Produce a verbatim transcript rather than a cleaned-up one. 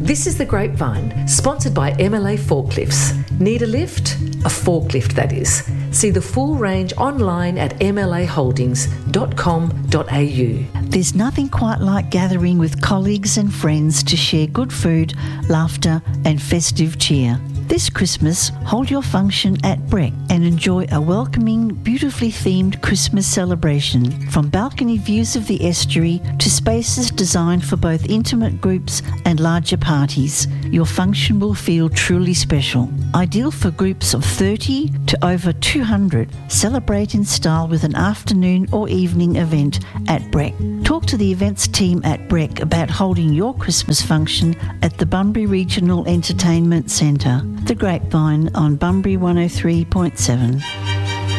This is The Grapevine, sponsored by M L A Forklifts. Need a lift? A forklift, that is. See the full range online at m l a holdings dot com dot a u. There's nothing quite like gathering with colleagues and friends to share good food, laughter and festive cheer. This Christmas, hold your function at Breck and enjoy a welcoming, beautifully themed Christmas celebration. From balcony views of the estuary to spaces designed for both intimate groups and larger parties, your function will feel truly special. Ideal for groups of thirty to over two hundred. Celebrate in style with an afternoon or evening event at Breck. Talk to the events team at Breck about holding your Christmas function at the Bunbury Regional Entertainment Centre. The Grapevine on Bunbury one oh three point seven.